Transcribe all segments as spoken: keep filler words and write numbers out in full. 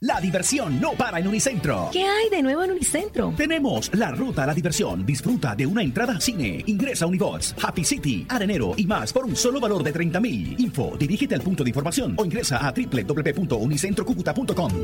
La diversión no para en Unicentro. ¿Qué hay de nuevo en Unicentro? Tenemos la ruta a la diversión. Disfruta de una entrada al cine. Ingresa a Unibox, Happy City, Arenero y más por un solo valor de treinta mil. Info, dirígete al punto de información o ingresa a doble u doble u doble u punto unicentro cúcuta punto com.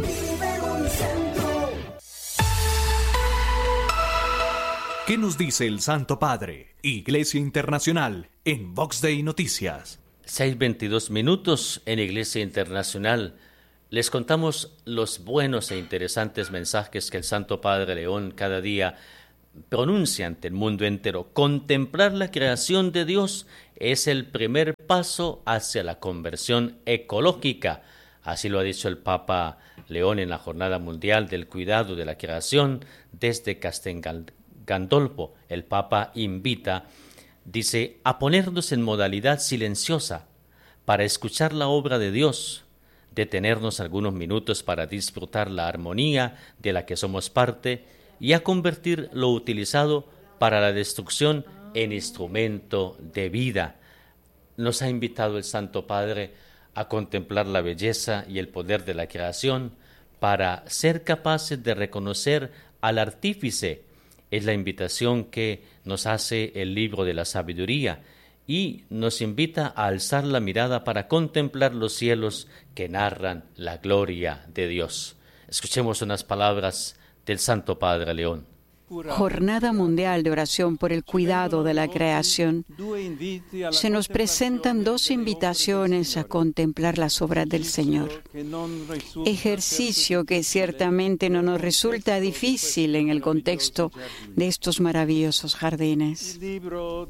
¿Qué nos dice el Santo Padre? Iglesia Internacional en Vox Day Noticias. seis veintidós minutos en Iglesia Internacional. Les contamos los buenos e interesantes mensajes que el Santo Padre León cada día pronuncia ante el mundo entero. Contemplar la creación de Dios es el primer paso hacia la conversión ecológica. Así lo ha dicho el Papa León en la Jornada Mundial del Cuidado de la Creación desde Castel Gandolfo. El Papa invita, dice, a ponernos en modalidad silenciosa para escuchar la obra de Dios, detenernos algunos minutos para disfrutar la armonía de la que somos parte y a convertir lo utilizado para la destrucción en instrumento de vida. Nos ha invitado el Santo Padre a contemplar la belleza y el poder de la creación para ser capaces de reconocer al artífice. Es la invitación que nos hace el libro de la sabiduría y nos invita a alzar la mirada para contemplar los cielos que narran la gloria de Dios. Escuchemos unas palabras del Santo Padre León. Jornada Mundial de Oración por el Cuidado de la Creación. Se nos presentan dos invitaciones a contemplar las obras del Señor. Ejercicio que ciertamente no nos resulta difícil en el contexto de estos maravillosos jardines. El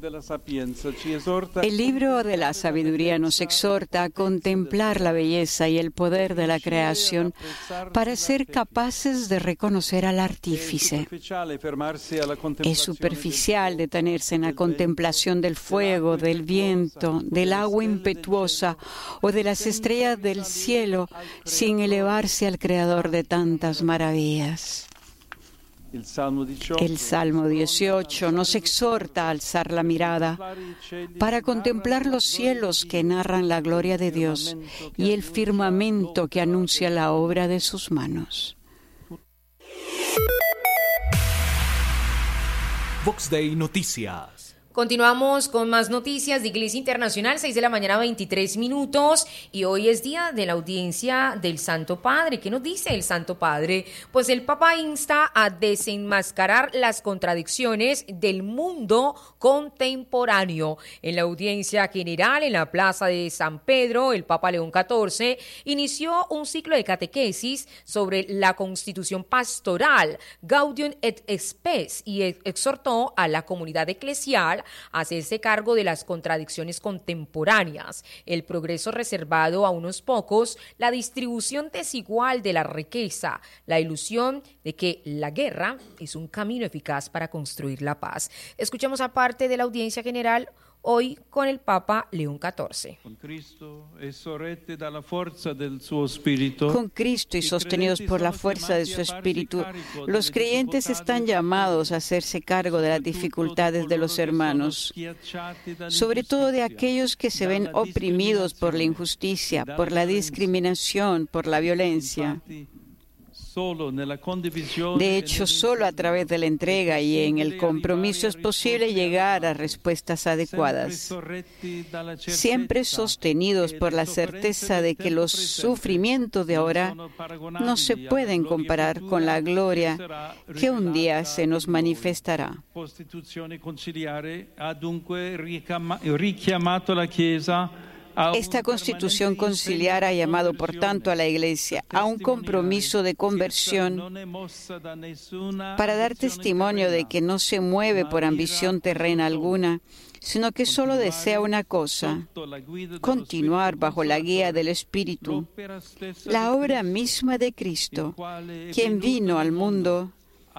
libro de la sabiduría nos exhorta a contemplar la belleza y el poder de la creación para ser capaces de reconocer al artífice. Es superficial detenerse en la contemplación del fuego, del viento, del agua impetuosa o de las estrellas del cielo sin elevarse al Creador de tantas maravillas. El Salmo dieciocho nos exhorta a alzar la mirada para contemplar los cielos que narran la gloria de Dios y el firmamento que anuncia la obra de sus manos. Vox Day Noticias. Continuamos con más noticias de Iglesia Internacional, seis de la mañana, veintitrés minutos, y hoy es día de la audiencia del Santo Padre. ¿Qué nos dice el Santo Padre? Pues el Papa insta a desenmascarar las contradicciones del mundo contemporáneo. En la audiencia general en la Plaza de San Pedro, el Papa León catorce inició un ciclo de catequesis sobre la constitución pastoral, Gaudium et Spes, y exhortó a la comunidad eclesial a hacerse cargo de las contradicciones contemporáneas, el progreso reservado a unos pocos, la distribución desigual de la riqueza, la ilusión de que la guerra es un camino eficaz para construir la paz. Escuchemos aparte de la audiencia general hoy con el Papa León catorce. Con Cristo y sostenidos por la fuerza de su Espíritu, los creyentes están llamados a hacerse cargo de las dificultades de los hermanos, sobre todo de aquellos que se ven oprimidos por la injusticia, por la discriminación, por la violencia. De hecho, solo a través de la entrega y en el compromiso es posible llegar a respuestas adecuadas, siempre sostenidos por la certeza de que los sufrimientos de ahora no se pueden comparar con la gloria que un día se nos manifestará. Esta Constitución conciliar ha llamado, por tanto, a la Iglesia a un compromiso de conversión para dar testimonio de que no se mueve por ambición terrena alguna, sino que solo desea una cosa: continuar bajo la guía del Espíritu, la obra misma de Cristo, quien vino al mundo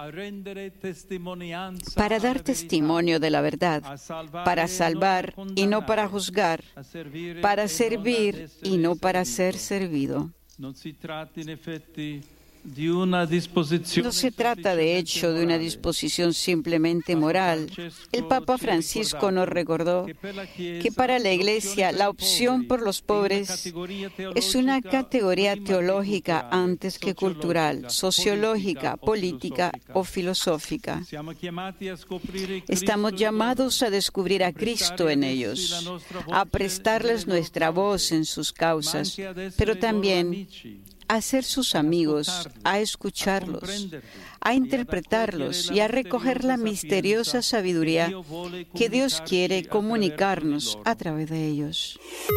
para dar testimonio de la verdad, para salvar y no para juzgar, para servir y no para ser servido. No se trata, de hecho, de una disposición simplemente moral. El Papa Francisco nos recordó que para la Iglesia la opción por los pobres es una categoría teológica antes que cultural, sociológica, política o filosófica. Estamos llamados a descubrir a Cristo en ellos, a prestarles nuestra voz en sus causas, pero también a ser sus amigos, a escucharlos, a interpretarlos y a recoger la misteriosa sabiduría que Dios quiere comunicarnos a través de ellos.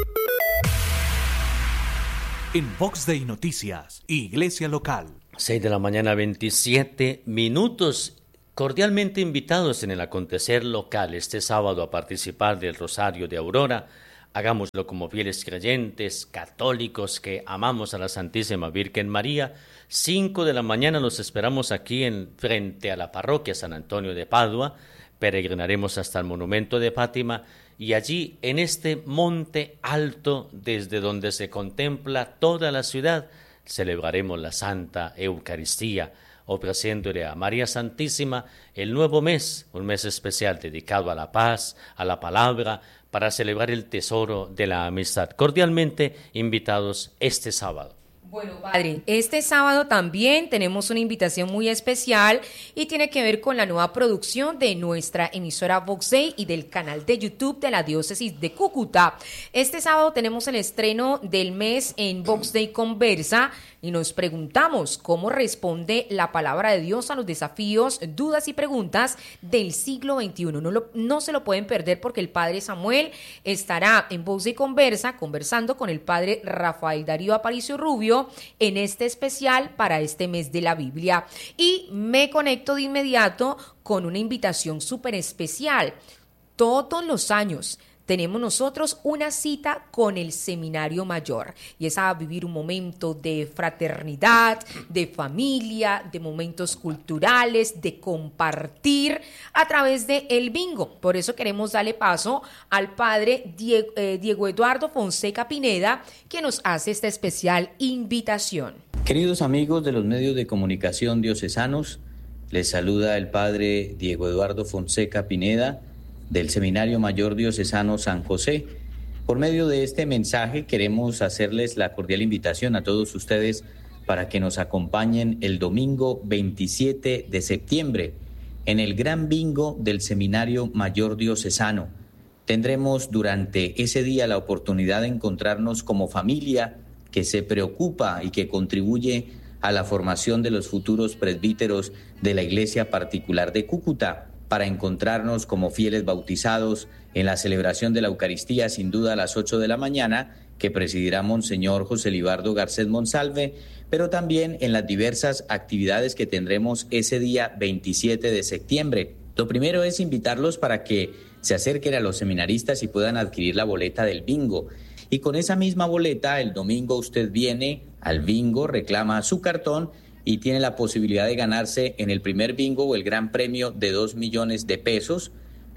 En Vox Day Noticias, Iglesia Local. seis de la mañana, veintisiete minutos. Cordialmente invitados en el acontecer local este sábado a participar del Rosario de Aurora. Hagámoslo como fieles creyentes, católicos que amamos a la Santísima Virgen María. Cinco de la mañana los esperamos aquí en frente a la parroquia San Antonio de Padua. Peregrinaremos hasta el monumento de Fátima y allí en este monte alto desde donde se contempla toda la ciudad celebraremos la Santa Eucaristía, ofreciéndole a María Santísima el nuevo mes, un mes especial dedicado a la paz, a la palabra, para celebrar el tesoro de la amistad. Cordialmente invitados este sábado. Bueno, padre, este sábado también tenemos una invitación muy especial y tiene que ver con la nueva producción de nuestra emisora Vox Day y del canal de YouTube de la Diócesis de Cúcuta. Este sábado tenemos el estreno del mes en Vox Day Conversa y nos preguntamos cómo responde la palabra de Dios a los desafíos, dudas y preguntas del siglo veintiuno. No, lo, no se lo pueden perder porque el padre Samuel estará en Vox Day Conversa conversando con el padre Rafael Darío Aparicio Rubio en este especial para este mes de la Biblia. Y me conecto de inmediato con una invitación súper especial. Todos los años tenemos nosotros una cita con el Seminario Mayor y es a vivir un momento de fraternidad, de familia, de momentos culturales, de compartir a través de el bingo. Por eso queremos darle paso al padre Diego, eh, Diego Eduardo Fonseca Pineda, que nos hace esta especial invitación. Queridos amigos de los medios de comunicación diocesanos, les saluda el padre Diego Eduardo Fonseca Pineda, del Seminario Mayor Diocesano San José. Por medio de este mensaje queremos hacerles la cordial invitación a todos ustedes para que nos acompañen el domingo veintisiete de septiembre en el gran bingo del Seminario Mayor Diocesano. Tendremos durante ese día la oportunidad de encontrarnos como familia que se preocupa y que contribuye a la formación de los futuros presbíteros de la Iglesia Particular de Cúcuta, para encontrarnos como fieles bautizados en la celebración de la Eucaristía, sin duda a las ocho de la mañana, que presidirá Monseñor José Libardo Garcés Monsalve, pero también en las diversas actividades que tendremos ese día veintisiete de septiembre. Lo primero es invitarlos para que se acerquen a los seminaristas y puedan adquirir la boleta del bingo. Y con esa misma boleta, el domingo usted viene al bingo, reclama su cartón y tiene la posibilidad de ganarse en el primer bingo el gran premio de dos millones de pesos.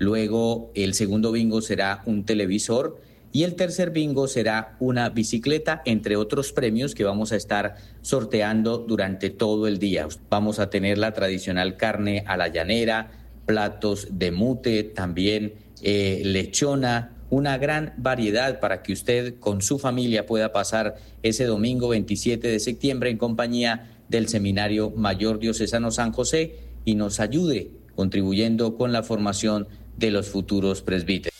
Luego el segundo bingo será un televisor y el tercer bingo será una bicicleta, entre otros premios que vamos a estar sorteando durante todo el día. Vamos a tener la tradicional carne a la llanera, platos de mute, también eh, lechona, una gran variedad para que usted con su familia pueda pasar ese domingo veintisiete de septiembre en compañía del Seminario Mayor Diocesano San José y nos ayude contribuyendo con la formación de los futuros presbíteros.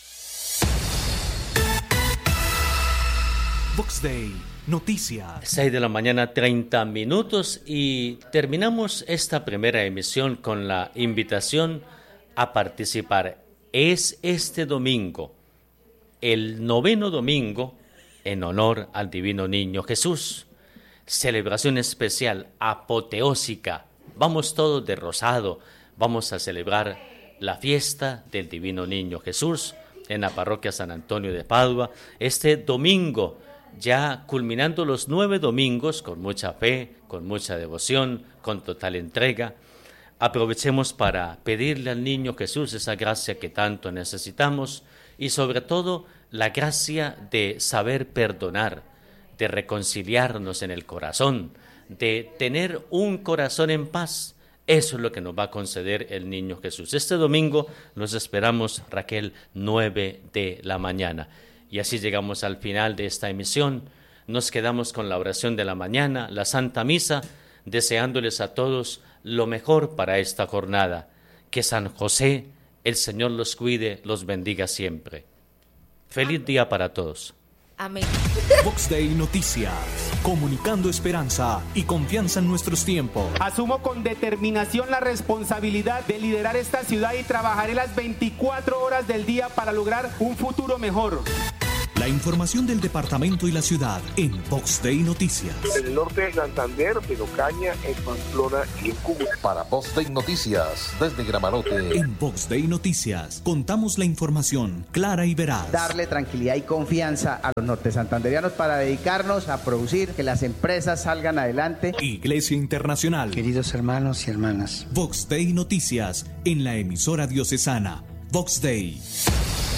Vox Day Noticias. seis de la mañana, treinta minutos y terminamos esta primera emisión con la invitación a participar. Es este domingo, el noveno domingo, en honor al Divino Niño Jesús. Celebración especial, apoteósica. Vamos todos de rosado. Vamos a celebrar la fiesta del Divino Niño Jesús en la parroquia San Antonio de Padua. Este domingo, ya culminando los nueve domingos, con mucha fe, con mucha devoción, con total entrega. Aprovechemos para pedirle al Niño Jesús esa gracia que tanto necesitamos y sobre todo la gracia de saber perdonar, de reconciliarnos en el corazón, de tener un corazón en paz. Eso es lo que nos va a conceder el niño Jesús. Este domingo los esperamos, Raquel, nueve de la mañana. Y así llegamos al final de esta emisión. Nos quedamos con la oración de la mañana, la Santa Misa, deseándoles a todos lo mejor para esta jornada. Que San José, el Señor los cuide, los bendiga siempre. Feliz día para todos. Amén. Vox Day Noticias, comunicando esperanza y confianza en nuestros tiempos. Asumo con determinación la responsabilidad de liderar esta ciudad y trabajaré las veinticuatro horas del día para lograr un futuro mejor. La información del departamento y la ciudad en Vox Day Noticias. En el norte de Santander, en Ocaña, en Pamplona y en Cúcuta. Para Vox Day Noticias, desde Gramarote. En Vox Day Noticias, contamos la información clara y veraz. Darle tranquilidad y confianza a los norte santanderianos para dedicarnos a producir, que las empresas salgan adelante. Iglesia Internacional. Queridos hermanos y hermanas. Vox Day Noticias, en la emisora diocesana. Vox Day.